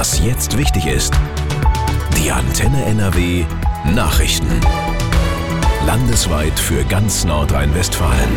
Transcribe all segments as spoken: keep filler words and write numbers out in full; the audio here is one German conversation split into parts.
Was jetzt wichtig ist. Die Antenne N R W Nachrichten. Landesweit für ganz Nordrhein-Westfalen.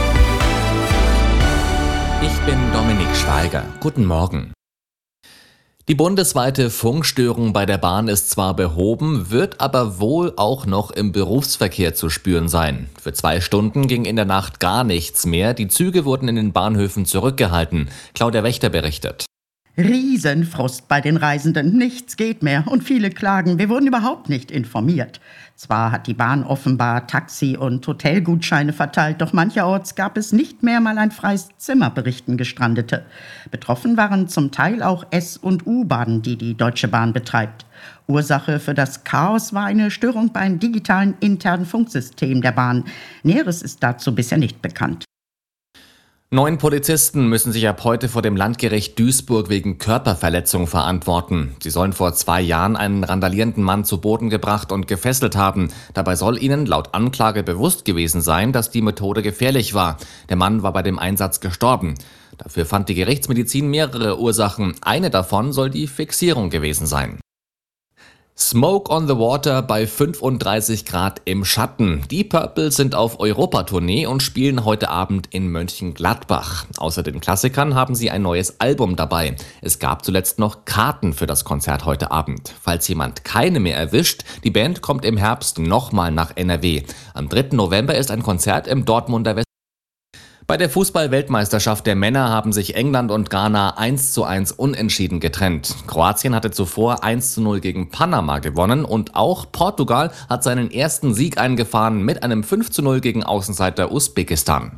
Ich bin Dominik Schweiger. Guten Morgen. Die bundesweite Funkstörung bei der Bahn ist zwar behoben, wird aber wohl auch noch im Berufsverkehr zu spüren sein. Für zwei Stunden ging in der Nacht gar nichts mehr. Die Züge wurden in den Bahnhöfen zurückgehalten. Claudia Wächter berichtet. Riesenfrust bei den Reisenden, nichts geht mehr und viele klagen, wir wurden überhaupt nicht informiert. Zwar hat die Bahn offenbar Taxi- und Hotelgutscheine verteilt, doch mancherorts gab es nicht mehr mal ein freies Zimmer, berichten Gestrandete. Betroffen waren zum Teil auch S- und U-Bahnen, die die Deutsche Bahn betreibt. Ursache für das Chaos war eine Störung beim digitalen internen Funksystem der Bahn. Näheres ist dazu bisher nicht bekannt. Neun Polizisten müssen sich ab heute vor dem Landgericht Duisburg wegen Körperverletzung verantworten. Sie sollen vor zwei Jahren einen randalierenden Mann zu Boden gebracht und gefesselt haben. Dabei soll ihnen laut Anklage bewusst gewesen sein, dass die Methode gefährlich war. Der Mann war bei dem Einsatz gestorben. Dafür fand die Gerichtsmedizin mehrere Ursachen. Eine davon soll die Fixierung gewesen sein. Smoke on the Water bei fünfunddreißig Grad im Schatten. Die Purple sind auf Europatournee und spielen heute Abend in Mönchengladbach. Außer den Klassikern haben sie ein neues Album dabei. Es gab zuletzt noch Karten für das Konzert heute Abend. Falls jemand keine mehr erwischt, die Band kommt im Herbst nochmal nach N R W. Am dritten November ist ein Konzert im Dortmunder West. Bei der Fußball-Weltmeisterschaft der Männer haben sich England und Ghana eins zu eins unentschieden getrennt. Kroatien hatte zuvor eins zu null gegen Panama gewonnen und auch Portugal hat seinen ersten Sieg eingefahren mit einem fünf zu null gegen Außenseiter Usbekistan.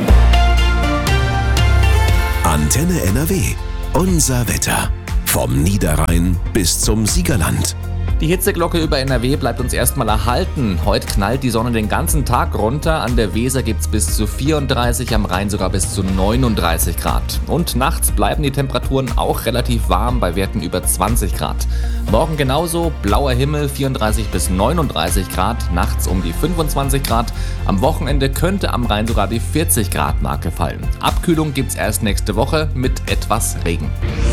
Antenne N R W. Unser Wetter. Vom Niederrhein bis zum Siegerland. Die Hitzeglocke über N R W bleibt uns erstmal erhalten. Heute knallt die Sonne den ganzen Tag runter. An der Weser gibt's bis zu vierunddreißig, am Rhein sogar bis zu neununddreißig Grad. Und nachts bleiben die Temperaturen auch relativ warm bei Werten über zwanzig Grad. Morgen genauso, blauer Himmel, vierunddreißig bis neununddreißig Grad, nachts um die fünfundzwanzig Grad. Am Wochenende könnte am Rhein sogar die vierzig Grad Marke fallen. Abkühlung gibt's erst nächste Woche mit etwas Regen.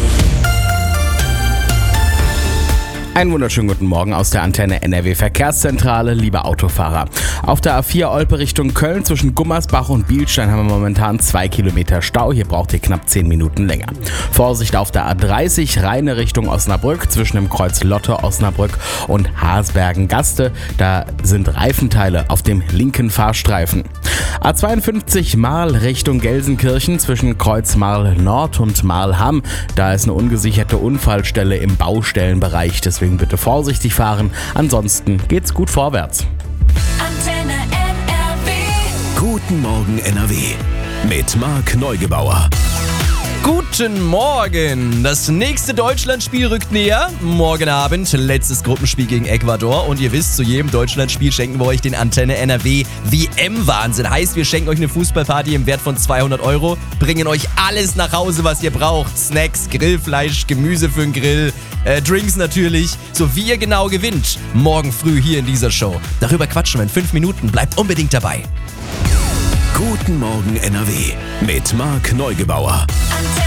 Einen wunderschönen guten Morgen aus der Antenne N R W Verkehrszentrale, liebe Autofahrer. Auf der A vier Olpe Richtung Köln zwischen Gummersbach und Bielstein haben wir momentan zwei Kilometer Stau. Hier braucht ihr knapp zehn Minuten länger. Vorsicht auf der A dreißig Rheine Richtung Osnabrück zwischen dem Kreuz Lotte Osnabrück und Haasbergen-Gaste. Da sind Reifenteile auf dem linken Fahrstreifen. A zweiundfünfzig Marl Richtung Gelsenkirchen zwischen Kreuz Marl Nord und Marl-Hamm. Da ist eine ungesicherte Unfallstelle im Baustellenbereich, deswegen bitte vorsichtig fahren, ansonsten geht's gut vorwärts. Antenne N R W. Guten Morgen N R W. Mit Marc Neugebauer. Guten Morgen! Das nächste Deutschlandspiel rückt näher. Morgen Abend letztes Gruppenspiel gegen Ecuador. Und ihr wisst, zu jedem Deutschlandspiel schenken wir euch den Antenne N R W W M-Wahnsinn. Heißt, wir schenken euch eine Fußballparty im Wert von zweihundert Euro, bringen euch alles nach Hause, was ihr braucht. Snacks, Grillfleisch, Gemüse für den Grill, äh, Drinks natürlich. So wie ihr genau gewinnt. Morgen früh hier in dieser Show. Darüber quatschen wir in fünf Minuten. Bleibt unbedingt dabei. Guten Morgen N R W. Mit Marc Neugebauer. Antenne